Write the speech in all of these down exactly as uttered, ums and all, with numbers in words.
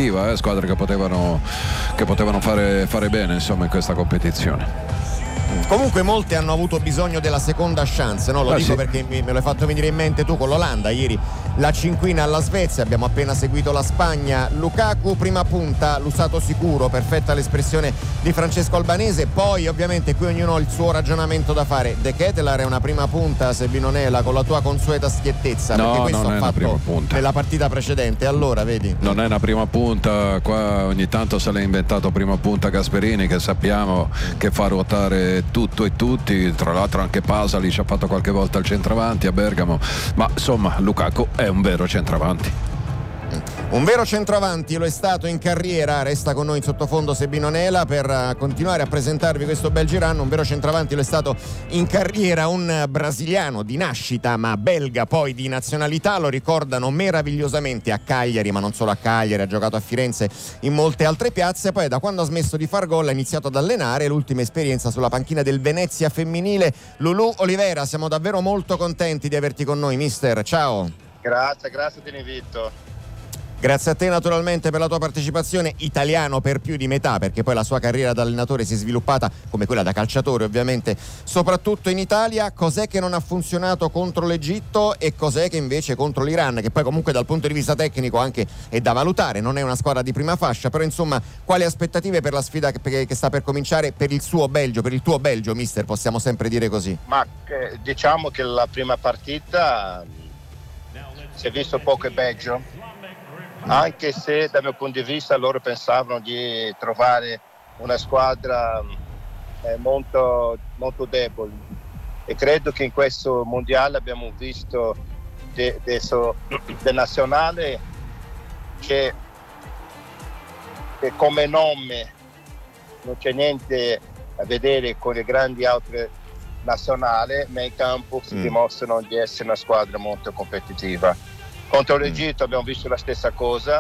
competitiva, eh, squadre che potevano, che potevano fare, fare bene insomma in questa competizione. Comunque molti hanno avuto bisogno della seconda chance, no? Lo ah, dico sì. perché mi, me l'hai fatto venire in mente tu con l'Olanda, ieri la cinquina alla Svezia, abbiamo appena seguito la Spagna. Lukaku prima punta, l'usato sicuro, perfetta l'espressione di Francesco Albanese. Poi ovviamente qui ognuno ha il suo ragionamento da fare. De Ketelaere è una prima punta, Sebino Nela, con la tua consueta schiettezza, no, perché questo non ha è una prima fatto punta. nella partita precedente, allora vedi. Non è una prima punta, qua ogni tanto se l'è inventato prima punta Gasperini, che sappiamo che fa ruotare tutto e tutti, tra l'altro anche Pasalic ha fatto qualche volta il centravanti a Bergamo, ma insomma Lukaku è un vero centravanti. Un vero centravanti lo è stato in carriera, resta con noi in sottofondo Sebino Nela per continuare a presentarvi questo bel Girano. Un vero centravanti lo è stato in carriera, un brasiliano di nascita ma belga poi di nazionalità, lo ricordano meravigliosamente a Cagliari, ma non solo a Cagliari, ha giocato a Firenze, in molte altre piazze. Poi da quando ha smesso di far gol ha iniziato ad allenare, l'ultima esperienza sulla panchina del Venezia femminile. Lulù Olivera, siamo davvero molto contenti di averti con noi, mister, ciao. Grazie, grazie dell'invito. Grazie a te naturalmente per la tua partecipazione. Italiano per più di metà, perché poi la sua carriera da allenatore si è sviluppata come quella da calciatore ovviamente soprattutto in Italia. Cos'è che non ha funzionato contro l'Egitto e cos'è che invece contro l'Iran, che poi comunque dal punto di vista tecnico anche è da valutare, non è una squadra di prima fascia, però insomma quali aspettative per la sfida che, che sta per cominciare per il suo Belgio, per il tuo Belgio, mister, possiamo sempre dire così? Ma eh, diciamo che la prima partita si è visto poco e Belgio, anche se dal mio punto di vista loro pensavano di trovare una squadra eh, molto, molto debole, e credo che in questo mondiale abbiamo visto de, de so, del nazionale che, che come nome non c'è niente a vedere con le grandi altre nazionali, ma in campo si mm. dimostrano di essere una squadra molto competitiva. Contro l'Egitto abbiamo visto la stessa cosa,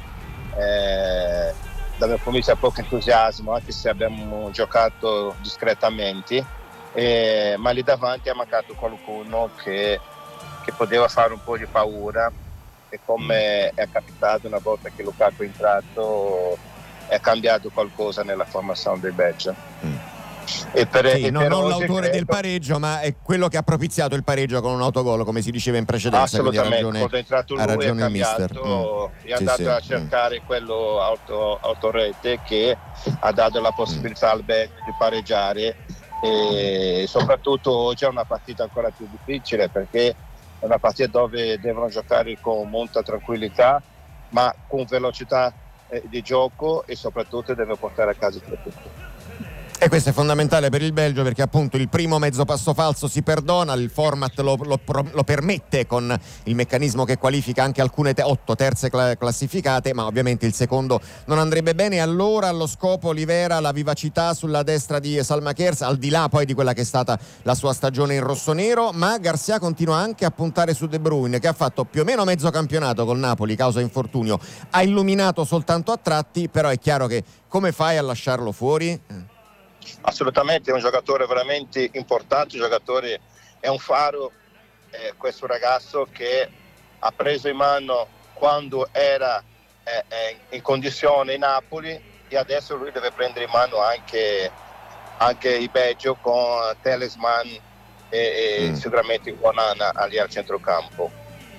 eh, dal mio punto di vista poco entusiasmo, anche se abbiamo giocato discretamente, eh, ma lì davanti ha mancato qualcuno che, che poteva fare un po' di paura, e come è capitato una volta che Lukaku è entrato è cambiato qualcosa nella formazione del Belgio. Mm. E per, sì, e no, per non oggi l'autore credo... del pareggio, ma è quello che ha propiziato il pareggio con un autogol, come si diceva in precedenza. Assolutamente, ragione, quando è entrato lui ha ragione è il mister. cambiato, Mm. è andato sì, a sì. cercare mm. quello auto, autorete che ha dato la possibilità mm. al Belgio di pareggiare, e soprattutto oggi è una partita ancora più difficile, perché è una partita dove devono giocare con molta tranquillità ma con velocità eh, di gioco, e soprattutto deve portare a casa tre punti. E questo è fondamentale per il Belgio, perché appunto il primo mezzo passo falso si perdona, il format lo, lo, lo permette con il meccanismo che qualifica anche alcune te- otto terze cla- classificate, ma ovviamente il secondo non andrebbe bene. Allora allo scopo Olivera la vivacità sulla destra di Salma Kers, al di là poi di quella che è stata la sua stagione in rossonero, ma Garcia continua anche a puntare su De Bruyne, che ha fatto più o meno mezzo campionato col Napoli causa infortunio, ha illuminato soltanto a tratti, però è chiaro che come fai a lasciarlo fuori? Assolutamente, è un giocatore veramente importante, un giocatore, è un faro, eh, questo ragazzo che ha preso in mano quando era eh, eh, in condizione in Napoli, e adesso lui deve prendere in mano anche, anche il Belgio con Talisman e, e mm. sicuramente con Onana lì al centrocampo.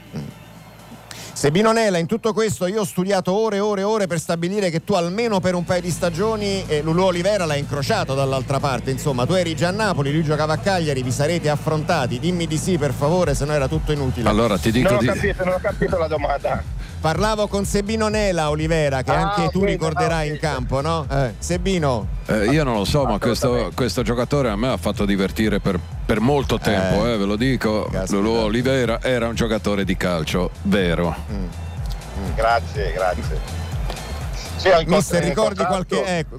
Sebino Nela, in tutto questo io ho studiato ore e ore e ore per stabilire che tu almeno per un paio di stagioni eh, Lulù Olivera l'hai incrociato dall'altra parte, insomma tu eri già a Napoli, lui giocava a Cagliari, vi sarete affrontati, dimmi di sì per favore, se no era tutto inutile. Allora ti dico non ho di... capito, non ho capito la domanda. Parlavo con Sebino Nela, Olivera, che ah, anche tu okay, ricorderai ah, okay. in campo, no? Eh, Sebino. Eh, io non lo so, ma questo, questo giocatore a me ha fatto divertire per, per molto tempo, eh, eh, ve lo dico. Lulù Olivera era un giocatore di calcio vero. Mm. Mm. Grazie, grazie. Sì, mister, ricordi qualche... Ecco.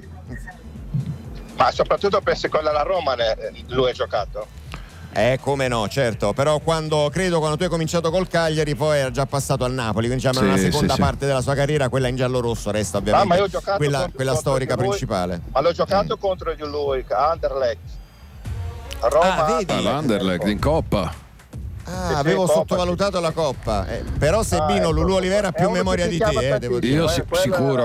Ma soprattutto per secondo la Roma lui ha giocato. Eh, come no, certo, però quando credo quando tu hai cominciato col Cagliari poi era già passato al Napoli, quindi diciamo sì, una seconda sì, parte sì. della sua carriera, quella in giallo-rosso resta ovviamente ah, ma io ho giocato quella, contro, quella contro storica lui, principale. Ma l'ho giocato mm. contro di lui, Anderlecht. Roma, ah, vedi? L'Anderlecht in Coppa. Ah, sì, avevo sì, sottovalutato Coppa, la Coppa, eh, però Sebino, ah, ecco, Lulù Olivera ha più memoria di te, eh, devo dire. Io si, sicuro.